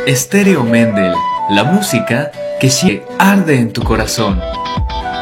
Estéreo Mendel, la música que siempre arde en tu corazón.